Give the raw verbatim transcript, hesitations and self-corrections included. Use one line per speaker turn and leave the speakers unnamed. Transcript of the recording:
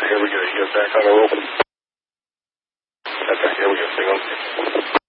Here we go. You get back on the roll. Okay, here we go. Hang on.